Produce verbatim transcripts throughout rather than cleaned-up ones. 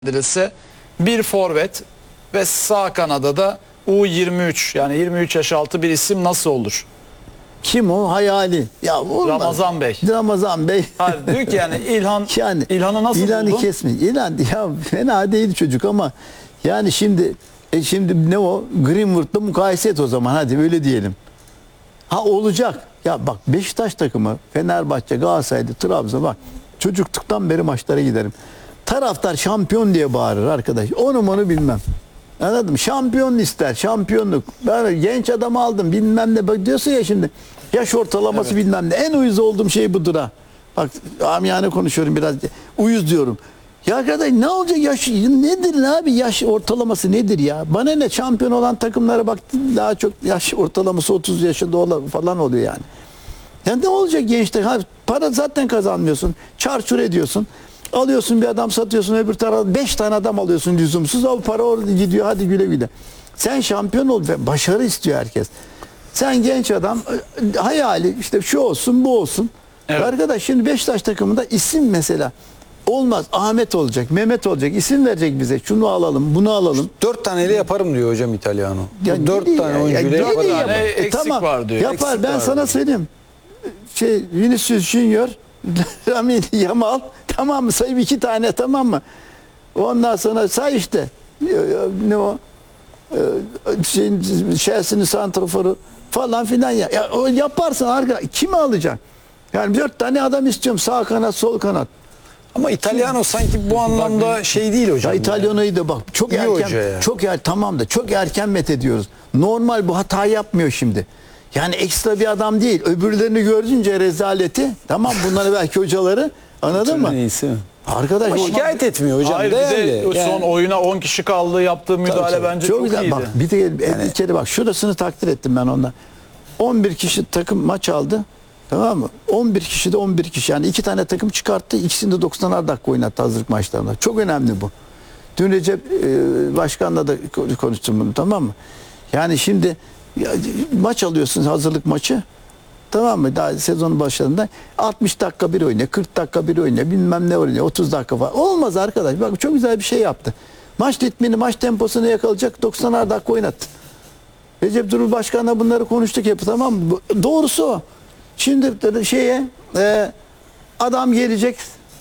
Adresi bir forvet ve sağ kanada da U yirmi üç yani yirmi üç yaş altı bir isim nasıl olur? Kim o? Hayali. Ya olmaz. Ramazan Bey. Ramazan Bey. Hayır, diyor ki yani İlhan yani İlhan'ı nasıl İlhan'ı buldun? kesme. İlhan ya fena değil çocuk ama yani şimdi e şimdi ne o? Greenwood'la mukayese et o zaman, hadi öyle diyelim. Ha olacak. Ya bak Beşiktaş takımı, Fenerbahçe, Galatasaray'da, Trabzon, bak çocukluktan beri maçlara giderim. Taraftar şampiyon diye bağırır arkadaş. Onu onu bilmem. Anladın mı? Şampiyon ister, şampiyonluk. Ben genç adam aldım bilmem ne. Bak diyorsun ya şimdi yaş ortalaması evet. bilmem ne. En uyuz olduğum şey budur ha. Bak amiyane konuşuyorum biraz. Uyuz diyorum. Ya arkadaş ne olacak yaş nedir abi, yaş ortalaması nedir ya? Bana ne, şampiyon olan takımlara bak daha çok yaş ortalaması otuz yaşında falan oluyor yani. Ya ne olacak gençler? Ha, para zaten kazanmıyorsun. Çarçur ediyorsun. Alıyorsun bir adam, satıyorsun, öbür tarafa beş tane adam alıyorsun lüzumsuz. O para orada gidiyor, hadi güle güle. Sen şampiyon ol ve başarı istiyor herkes. Sen genç adam hayali işte şu olsun bu olsun. Evet. Arkadaş şimdi Beşiktaş takımında isim mesela olmaz. Ahmet olacak, Mehmet olacak, isim verecek bize. Şunu alalım, bunu alalım. Dört taneyle yaparım diyor hocam İtalyano. Ya dört tane ya, oyuncuyla ya, yaparım. Yani e, eksik tamam, var diyor. yapar. Eksik Ben var sana diyor. söyleyeyim. Şey Vinicius Junior, Lamine Yamal, tamam mı? Sayayım iki tane, tamam mı? Ondan sonra say işte. Ne o? Şeyin, Chelsea'nin santraforu falan filan ya. Ya o yaparsın arka. Kimi alacaksın? Yani dört tane adam istiyorum. Sağ kanat, sol kanat. Ama İtalyano sanki bu anlamda şey değil hocam. Ya İtalyano'yu da bak çok İyi erken, çok er, tamam da çok erken met ediyoruz. Normal bu hata yapmıyor şimdi. Yani ekstra bir adam değil. Öbürlerini görünce rezaleti, tamam bunları belki hocaları, anladın mı? Iyisi. Arkadaş ama şikayet etmiyor hocam. Hayır, bir de son yani. oyuna on kişi kaldı, yaptığı müdahale tabii, bence çok, çok güzel. iyiydi. Bak bir de yani, bir kere bak şurasını takdir ettim ben ondan. on bir kişi takım maç aldı. Tamam mı? on bir kişi de on bir kişi. Yani iki tane takım çıkarttı. İkisini de doksanar dakika oynattı hazırlık maçlarında. Çok önemli bu. Dün Recep e, Başkan'la da konuştum bunu, tamam mı? Yani şimdi ya, maç alıyorsun, hazırlık maçı. Tamam mı? Daha sezonun başlarında altmış dakika bir oynuyor, kırk dakika bir oynuyor, bilmem ne oynuyor, otuz dakika falan. Olmaz arkadaş. Bak çok güzel bir şey yaptı. Maç ritmini, maç temposunu yakalayacak doksanar dakika oynattı. Recep Durul Başkan'la bunları konuştuk hep, tamam mı? Doğrusu o. Şimdi şeye e, adam gelecek,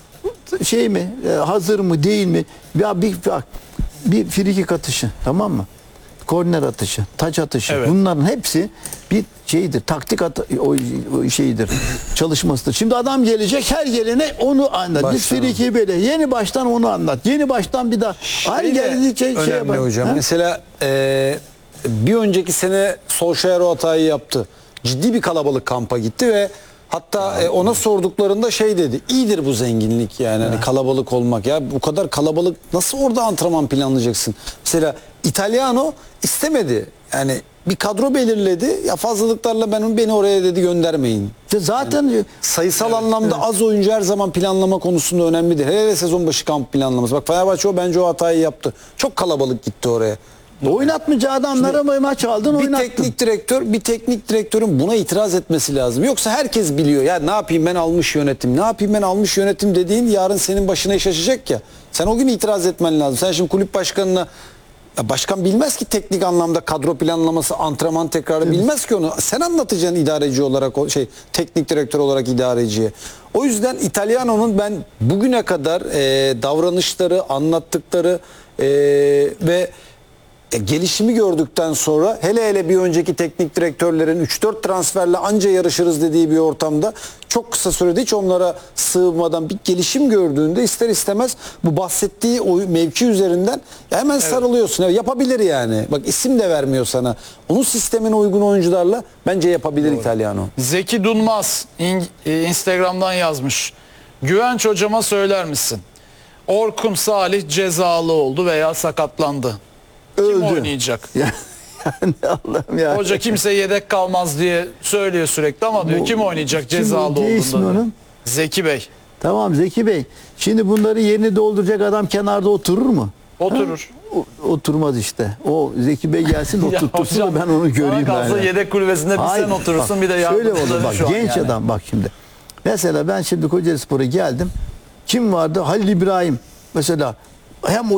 şey mi, e, hazır mı değil mi? Ya bir bak, bir frikik atışı, tamam mı? Korner atışı, taç atışı, evet. Bunların hepsi bir şeydir, taktik atı, o, o şeyidir, çalışmasıdır. Şimdi adam gelecek, her gelene onu anlat. Biz friki böyle yeni baştan onu anlat. Yeni baştan bir daha. Her geldikçe şey, önemli şey yapar. hocam. Ha? Mesela e, bir önceki sene Solskjaer o hatayı yaptı. Ciddi bir kalabalık kampa gitti ve hatta e, ona sorduklarında şey dedi. İyidir bu zenginlik yani hani kalabalık olmak. Ya bu kadar kalabalık nasıl orada antrenman planlayacaksın? Mesela İtalyano istemedi. Yani bir kadro belirledi. Ya fazlalıklarla ben beni oraya dedi göndermeyin. Zaten yani sayısal evet, anlamda evet. az oyuncu her zaman planlama konusunda önemlidir. Hele sezon başı kamp planlaması. Bak Fenerbahçe o bence o hatayı yaptı. Çok kalabalık gitti oraya. Oynatmayacağı adamlara mı maç aldın, bir oynattın. teknik direktör, bir teknik direktörün buna itiraz etmesi lazım. Yoksa herkes biliyor. Ya ne yapayım ben almış yönetim, ne yapayım ben almış yönetim dediğin yarın senin başına iş açacak ya. Sen o gün itiraz etmen lazım. Sen şimdi kulüp başkanına, ya başkan bilmez ki teknik anlamda kadro planlaması, antrenman tekrarı evet. bilmez ki onu. Sen anlatacaksın idareci olarak, o şey teknik direktör olarak idareciye. O yüzden İtalyano'nun ben bugüne kadar e, davranışları, anlattıkları e, ve E, gelişimi gördükten sonra hele hele bir önceki teknik direktörlerin üç dört transferle anca yarışırız dediği bir ortamda çok kısa sürede hiç onlara sığmadan bir gelişim gördüğünde ister istemez bu bahsettiği o mevki üzerinden hemen evet. sarılıyorsun. Evet, yapabilir yani. Bak isim de vermiyor sana. Onun sistemine uygun oyuncularla bence yapabilir Doğru. İtalyano. Zeki Dunmaz Instagram'dan yazmış. Güvenç hocama söyler misin? Orkun Salih cezalı oldu veya sakatlandı. Kim Öldü. oynayacak? Ya, yani Allah'ım ya. Hoca kimse yedek kalmaz diye söylüyor sürekli ama diyor bu, kim oynayacak kim, cezalı olduğunda? Zeki Bey. Tamam Zeki Bey. Şimdi bunları yerini dolduracak adam kenarda oturur mu? Oturur. O, oturmaz işte. O Zeki Bey gelsin oturtursun da ben onu göreyim. Kalsa yani. Yedek kulübesinde bir Hayır, sen oturursun bak, bir de şöyle olur bak genç yani. adam bak şimdi. Mesela ben şimdi Kocaelispor'a geldim. Kim vardı? Halil İbrahim. Mesela hem